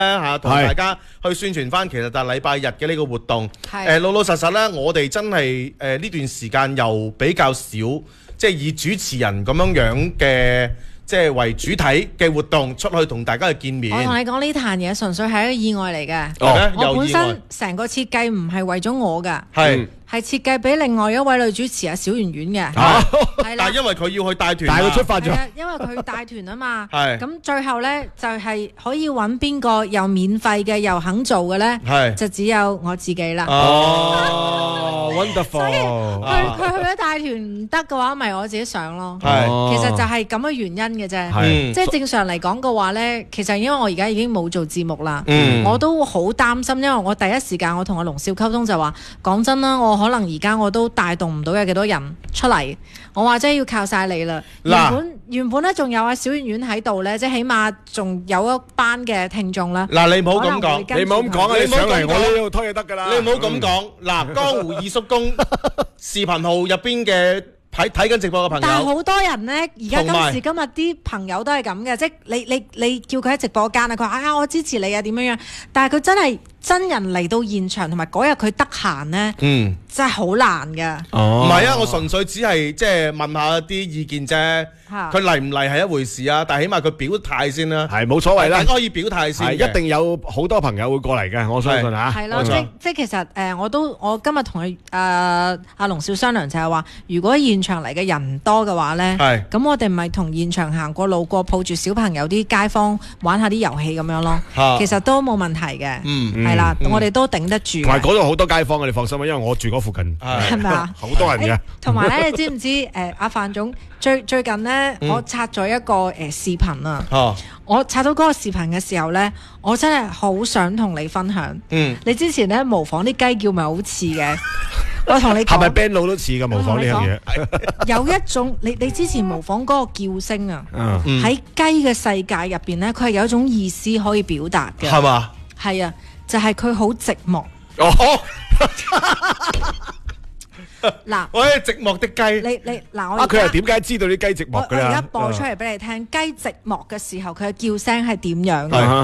嚇，同大家去宣傳翻，其實就係禮拜日嘅呢個活動。老老實實咧，我哋真係呢段時間又比較少，即係以主持人咁樣嘅。即係為主體嘅活動出去同大家去見面。 我同你講呢壇嘢純粹係一個意外嚟嘅。我本身成個設計唔係為咗我㗎，係設計俾另外一位女主持啊小圓圓嘅。 但係因為佢要去帶團， 帶佢出發咗。 因為佢帶團啊嘛。 咁最後呢，就係可以揾邊個又免費嘅又肯做嘅呢？就只有我自己啦。 Wonderful！ 所以佢去咗帶團唔得嘅話，咪我自己上咯。其實就係咁嘅原因嘅啫。即係正常嚟講嘅話呢，其實因為我而家已經冇做節目啦，我都好擔心，因為我第一時間我同阿龍少溝通就話，講真啦，我可能而家我都帶動唔到有幾多人出嚟，我話真係要靠晒你啦。原本咧仲有阿小圓圓喺度咧，即係起碼仲有一班嘅聽眾啦。 嗱，你唔好咁講， 你唔好咁講啊！你上嚟我呢度推就得㗎啦。 你唔好咁講。嗱，江湖二叔公視頻號入邊嘅睇緊直播嘅朋友， 但係好多人咧，而家今時今日啲朋友都係咁嘅，即係你叫佢喺直播間啊，佢話我支持你啊點樣樣，但係佢真係真人嚟到現場，同埋嗰日佢得閒咧，真係好難㗎。 唔係啊，我純粹只係即係問下啲意見啫。佢嚟唔嚟係一回事啊，但係起碼佢表態先啦。 係冇所謂啦， 大家可以表態先。 一定有好多朋友會過嚟嘅，我相信嚇。 係咯，即係其實我今日同阿龍少商量就係話，如果現場嚟嘅人唔多嘅話咧，咁我哋咪同現場行過路過，抱住小朋友啲街坊玩下啲遊戲咁樣咯。其實都冇問題嘅。係啦，我哋都頂得住。 同埋嗰度好多街坊嘅，你放心啊，因為我住嗰附近。 係咪啊？ 好多人嘅。 同埋咧，你知唔知阿范總最近咧，我刷咗一個視頻啊。我刷到嗰個視頻嘅時候咧，我真係好想同你分享。你之前咧模仿啲雞叫咪好似嘅，我同你講。係咪 band 佬都似㗎模仿呢樣嘢？有一種你之前模仿嗰個叫聲啊，喺雞嘅世界入邊咧，佢係有一種意思可以表達嘅。 係嘛？ 係啊，就係佢好寂寞。嗱， 喂，寂寞的雞， 你嗱，我佢係點解知道啲雞寂寞㗎？ 我而家播出嚟俾你聽，雞寂寞嘅時候，佢嘅叫聲係點樣嘅？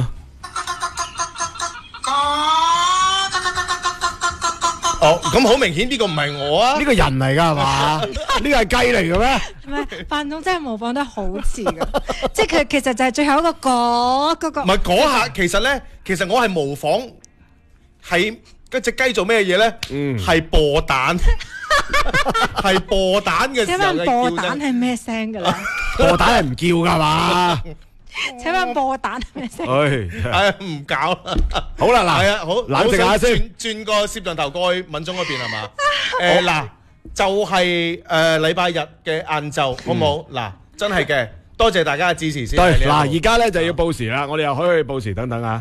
咁好明顯呢個唔係我啊， 呢個人嚟㗎係嘛？呢個係雞嚟嘅咩？ 唔係，范總真係模仿得好似㗎，即係佢其實就係最後一個嗰個。唔係嗰下，其實我係模仿係嗰隻雞做咩嘢咧？係播蛋。係播蛋嘅時候嘅叫聲。請問播蛋係咩聲㗎啦？ 播蛋係唔叫㗎嘛？ 請問播蛋係咩聲？ 唔搞啦。 好啦，嗱， 係啊，好冷靜下先， 轉個攝像頭過去敏聰嗰邊係嘛？嗱，就係禮拜日嘅晏晝，好唔好？嗱，真係嘅，多謝大家嘅支持先。 對，嗱，而家咧就要報時啦，我哋又可以報時等等啊。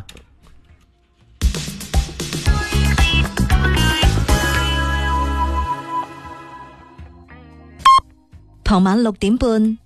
傍晚6點半，